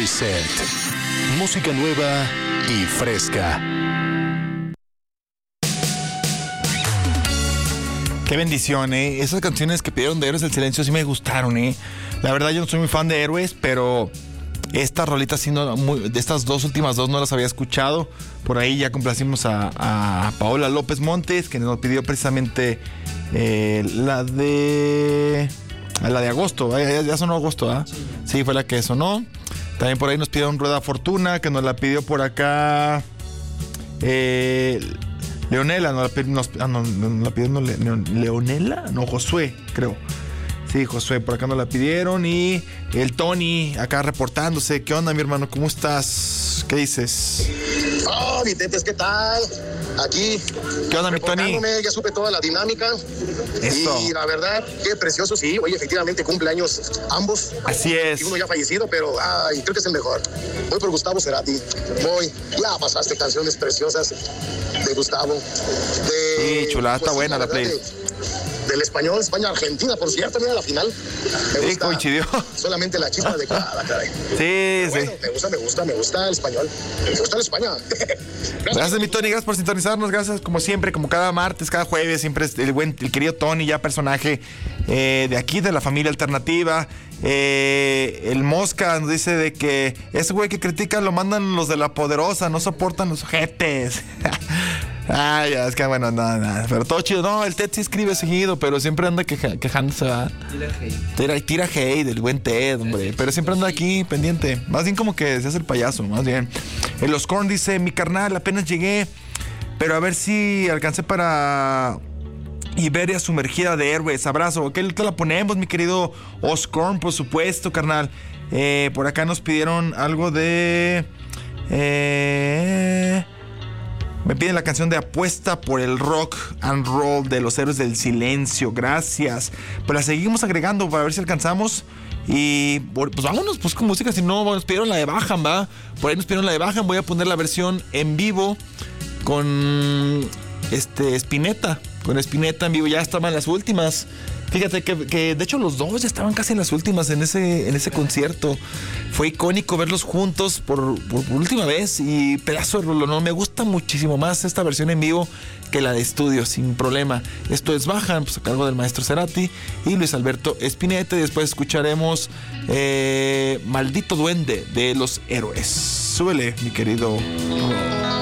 Reset. Música nueva y fresca. Qué bendición, ¿eh? Esas canciones que pidieron de Héroes del Silencio sí me gustaron, ¿eh? La verdad yo no soy muy fan de Héroes, pero estas rolitas sí de estas últimas dos no las había escuchado. Por ahí ya complacimos a Paola López Montes, que nos pidió precisamente la de agosto. Ya sonó agosto, ¿ah? Sí, fue la que sonó. También por ahí nos pidieron Rueda Fortuna, que nos la pidió por acá Leonela. Nos la pidió Leonela, no, Josué, creo. Sí, Josué, por acá nos la pidieron. Y el Tony, acá reportándose. ¿Qué onda, mi hermano? ¿Cómo estás? ¿Qué dices? Oh, mi Tepes, ¿qué tal? Aquí. ¿Qué onda, mi Tony? Ya supe toda la dinámica. Eso. Y la verdad, qué precioso, sí. Oye, efectivamente, cumpleaños ambos. Así es. Y uno ya fallecido, pero creo que es el mejor. Voy por Gustavo Cerati. Ya pasaste canciones preciosas de Gustavo. Sí, chulada, está buena la play. Del español, España-Argentina, por cierto, mira la final. Sí, coincidió. Solamente la chispa de cada, caray. Sí, bueno, me gusta el español. Me gusta el España. Gracias, mi Tony, gracias por sintonizarnos. Gracias, como siempre, como cada martes, cada jueves, siempre el querido Tony, ya personaje de aquí, de la familia alternativa. El Mosca nos dice de que ese güey que critica lo mandan los de La Poderosa, no soportan los ojetes. Ya, es que bueno, nada, pero todo chido. No, el Ted sí escribe seguido, pero siempre anda quejándose, ¿verdad? Tira hate, el buen Ted, hombre. Pero siempre anda aquí, pendiente. Más bien como que se hace el payaso, más bien. El Oscorn dice, mi carnal, apenas llegué, pero a ver si alcancé para Iberia sumergida de Héroes. Abrazo. ¿Qué te la ponemos, mi querido Oscorn? Por supuesto, carnal. Por acá nos pidieron algo de... me piden la canción de Apuesta por el Rock and Roll de los Héroes del Silencio. Gracias. Pues la seguimos agregando para ver si alcanzamos. Y pues vámonos pues con música. Si no, nos pidieron la de Bajan, ¿va? Por ahí nos pidieron la de Bajan. Voy a poner la versión en vivo con Spinetta. Con Spinetta en vivo. Ya estaban las últimas. Fíjate que de hecho los dos ya estaban casi en las últimas en ese concierto. Fue icónico verlos juntos por última vez. Y pedazo de rollo, ¿no? Me gusta muchísimo más esta versión en vivo que la de estudio, sin problema. Esto es Bajan, pues a cargo del maestro Cerati y Luis Alberto Spinetta. Y después escucharemos Maldito Duende de los Héroes. Súbele, mi querido.